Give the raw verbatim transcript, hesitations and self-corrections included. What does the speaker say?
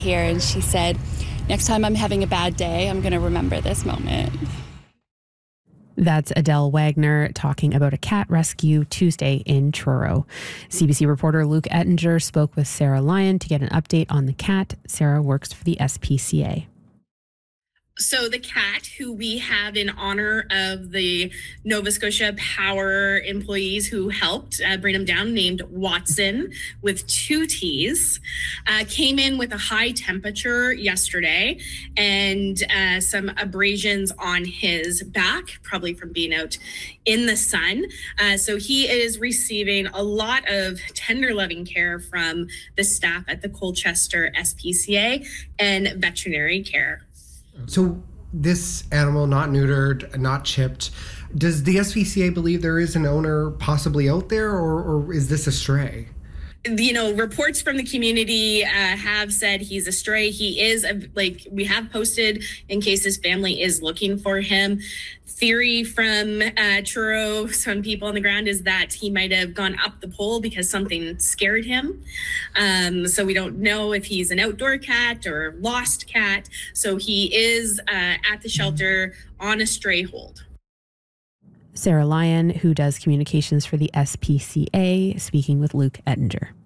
here, and she said, next time I'm having a bad day, I'm going to remember this moment. That's Adele Wagner talking about a cat rescue Tuesday in Truro. C B C reporter Luke Ettinger spoke with Sarah Lyon to get an update on the cat. Sarah works for the S P C A. So the cat, who we have in honor of the Nova Scotia Power employees who helped uh, bring him down, named Watson with two T's, uh, came in with a high temperature yesterday and uh, some abrasions on his back, probably from being out in the sun. Uh, so he is receiving a lot of tender loving care from the staff at the Colchester S P C A and veterinary care. So this animal, not neutered, not chipped, does the S P C A believe there is an owner possibly out there, or, or is this a stray? You know, reports from the community uh, have said he's a stray. He is, a, like, we have posted in case his family is looking for him. Theory from uh, Truro, some people on the ground, is that he might have gone up the pole because something scared him. Um, so we don't know if he's an outdoor cat or lost cat. So he is uh, at the shelter on a stray hold. Sarah Lyon, who does communications for the S P C A, speaking with Luke Ettinger.